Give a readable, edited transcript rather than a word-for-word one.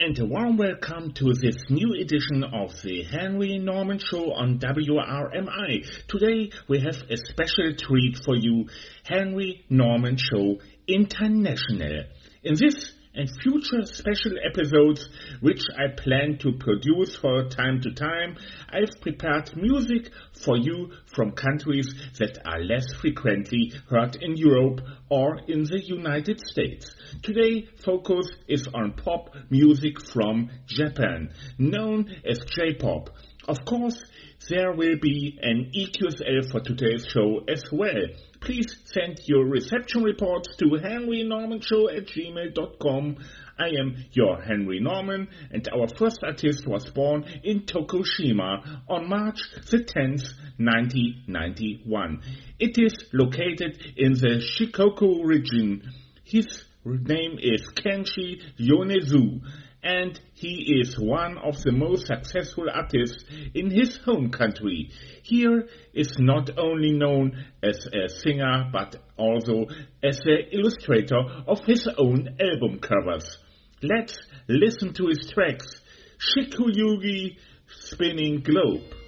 and a warm welcome to this new edition of the Henry Norman Show on WRMI. Today we have a special treat for you, Henry Norman Show International. In this and future special episodes, which I plan to produce for time to time, I've prepared music for you from countries that are less frequently heard in Europe or in the United States. Today, focus is on pop music from Japan, known as J-pop. Of course, there will be an EQSL for today's show as well. Please send your reception reports to henrynormanshow@gmail.com. I am your Henry Norman, and our first artist was born in Tokushima on March the 10th, 1991. It is located in the Shikoku region. His name is Kenshi Yonezu, and he is one of the most successful artists in his home country. He is not only known as a singer, but also as an illustrator of his own album covers. Let's listen to his tracks, Shikuyugi Spinning Globe.